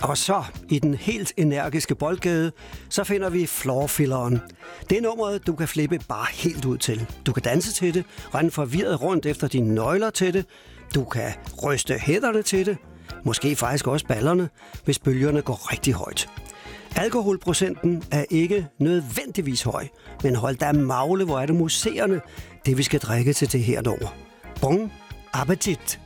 Og så, i den helt energiske boldgade, så finder vi floorfilleren. Det er nummeret, du kan flippe bare helt ud til. Du kan danse til det, rende forvirret rundt efter dine nøgler til det. Du kan ryste hænderne til det. Måske faktisk også ballerne, hvis bølgerne går rigtig højt. Alkoholprocenten er ikke nødvendigvis høj, men hold da magle, hvor er det museerne, det vi skal drikke til det her nummer. Bon appetit!